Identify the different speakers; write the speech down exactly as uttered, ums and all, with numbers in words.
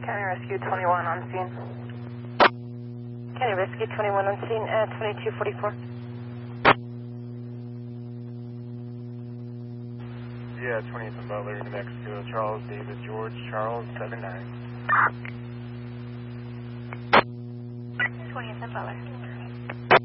Speaker 1: County Rescue twenty-one on scene. County Rescue twenty-one on scene at twenty-two forty-four.
Speaker 2: Yeah, twentieth and Butler, New Mexico. Charles David George, Charles, seven nine.
Speaker 1: twentieth and Butler.